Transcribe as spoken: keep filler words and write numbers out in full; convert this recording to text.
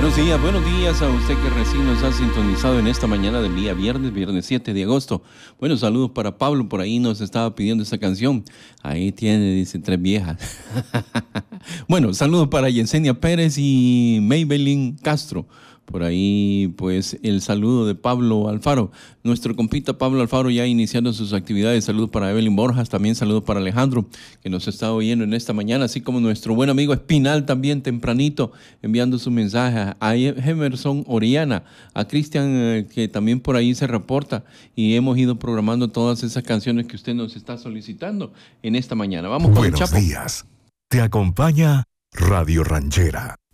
buenos días, buenos días a usted que recién nos ha sintonizado en esta mañana del día viernes, viernes siete de agosto. Bueno, saludos para Pablo, por ahí nos estaba pidiendo esta canción. Ahí tiene, dice, tres viejas. Bueno, saludos para Yesenia Pérez y Maybelline Castro. Por ahí, pues, el saludo de Pablo Alfaro. Nuestro compita Pablo Alfaro ya iniciando sus actividades. Saludos para Evelyn Borjas, también saludos para Alejandro, que nos está oyendo en esta mañana, así como nuestro buen amigo Espinal también tempranito, enviando su mensaje a Emerson Oriana, a Cristian, eh, que también por ahí se reporta, y hemos ido programando todas esas canciones que usted nos está solicitando en esta mañana. Vamos con el Chapo. Buenos días. Te acompaña Radio Ranchera.